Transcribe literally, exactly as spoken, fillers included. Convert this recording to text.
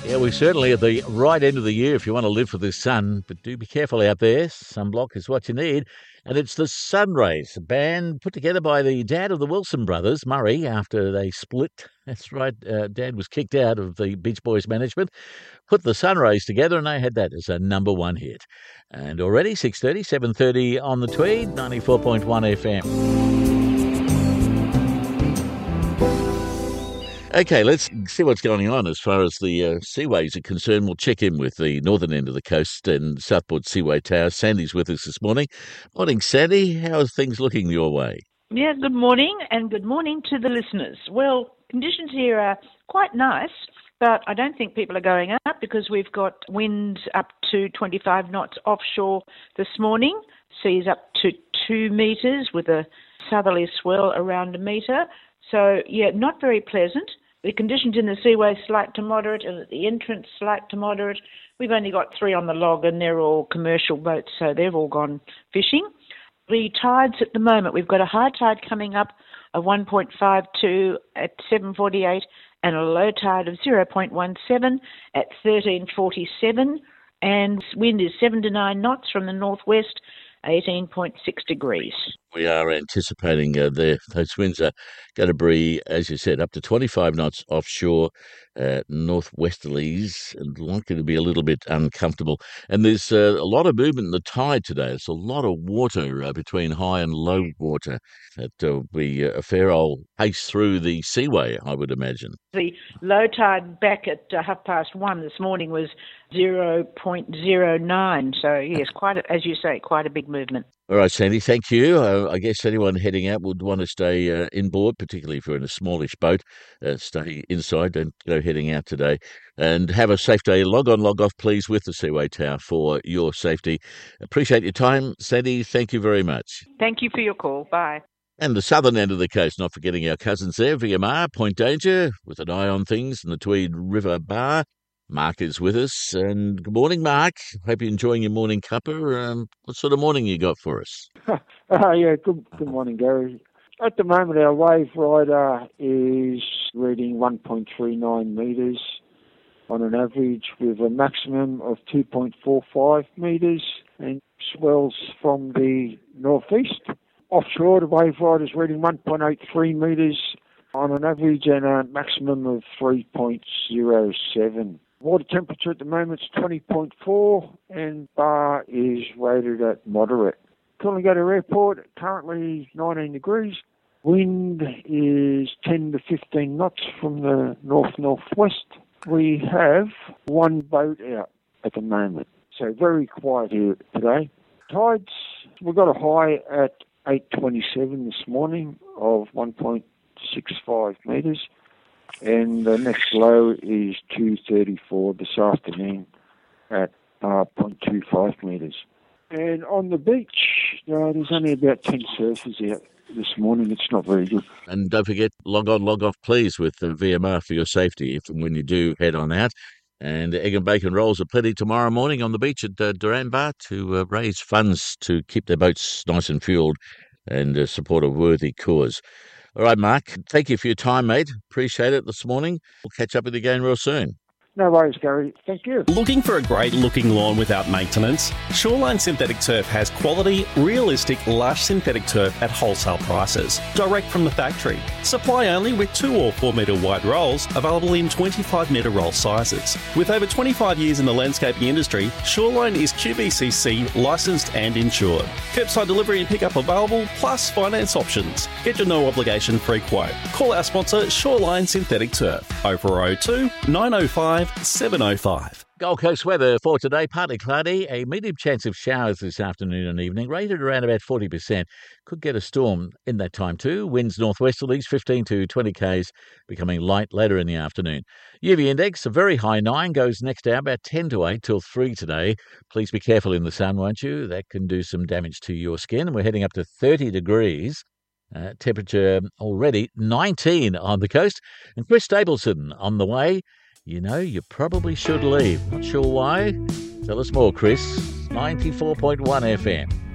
Yeah, we're certainly at the right end of the year if you want to live for the sun, but do be careful out there. Sunblock is what you need. And it's the Sunrays, a band put together by the dad of the Wilson brothers, Murray, after they split. That's right, uh, Dad was kicked out of the Beach Boys management. Put the Sunrays together and they had that as a number one hit. And already six thirty, seven thirty on the Tweed, ninety-four point one F M. Okay, let's see what's going on as far as the uh, seaways are concerned. We'll check in with the northern end of the coast and Southport Seaway Tower. Sandy's with us this morning. Morning, Sandy. How are things looking your way? Yeah, good morning, and good morning to the listeners. Well, conditions here are quite nice, but I don't think people are going up because we've got winds up to twenty-five knots offshore this morning, seas up to two metres with a southerly swell around a metre. So, yeah, not very pleasant. The conditions in the seaway slight to moderate, and at the entrance slight to moderate. We've only got three on the log, and they're all commercial boats, so they've all gone fishing. The tides at the moment, we've got a high tide coming up of one point five two at seven forty-eight and a low tide of zero point one seven at thirteen forty-seven, and wind is seven to nine knots from the northwest, eighteen point six degrees. We are anticipating uh, the, those winds are going to be, as you said, up to twenty-five knots offshore, uh, northwesterlies, and likely to be a little bit uncomfortable. And there's uh, a lot of movement in the tide today. There's a lot of water uh, between high and low water. That will be a fair old pace through the seaway, I would imagine. The low tide back at uh, half past one this morning was zero point zero nine. So, yes, quite a, as you say, quite a big movement. All right, Sandy, thank you. Uh, I guess anyone heading out would want to stay uh, inboard, particularly if you're in a smallish boat. Uh, stay inside, don't go heading out today. And have a safe day. Log on, log off, please, with the Seaway Tower for your safety. Appreciate your time, Sandy. Thank you very much. Thank you for your call. Bye. And the southern end of the coast, not forgetting our cousins there, V M R, Point Danger, with an eye on things in the Tweed River Bar. Mark is with us, and good morning, Mark. Hope you're enjoying your morning cuppa. Um, what sort of morning you got for us? Oh, yeah, good good morning, Gary. At the moment, our wave rider is reading one point three nine metres on an average, with a maximum of two point four five metres, and swells from the northeast. Offshore, the wave rider is reading one point eight three metres on an average and a maximum of three point zero seven. Water temperature at the moment is twenty point four, and bar is rated at moderate. Coolangatta Airport, currently nineteen degrees. Wind is ten to fifteen knots from the north-northwest. We have one boat out at the moment, so very quiet here today. Tides, we've got a high at eight twenty-seven this morning of one point six five metres. And the next low is two thirty-four this afternoon at uh, zero point two five metres. And on the beach, uh, there's only about ten surfers out this morning. It's not very good. And don't forget, log on, log off, please, with the V M R for your safety if and when you do head on out. And egg and bacon rolls are plenty tomorrow morning on the beach at uh, Duranbar to uh, raise funds to keep their boats nice and fueled and uh, support a worthy cause. All right, Mark, thank you for your time, mate. Appreciate it this morning. We'll catch up with you again real soon. No worries, Gary. Thank you. Looking for a great-looking lawn without maintenance? Shoreline Synthetic Turf has quality, realistic, lush synthetic turf at wholesale prices, direct from the factory. Supply only with two or four metre wide rolls, available in twenty-five metre roll sizes. With over twenty-five years in the landscaping industry, Shoreline is Q V C C licensed and insured. Curbside delivery and pickup available, plus finance options. Get your no-obligation free quote. Call our sponsor, Shoreline Synthetic Turf, oh four oh two, nine oh five, seven oh five. Gold Coast weather for today, partly cloudy, a medium chance of showers this afternoon and evening, rated around about forty percent. Could get a storm in that time too. Winds northwesterlies, fifteen to twenty k's, becoming light later in the afternoon. U V index, a very high nine, goes next hour about ten to eight till three today. Please be careful in the sun, won't you? That can do some damage to your skin. And we're heading up to thirty degrees. Uh, temperature already nineteen on the coast. And Chris Stapleton on the way. You know, you probably should leave. Not sure why? Tell us more, Chris. ninety-four point one F M.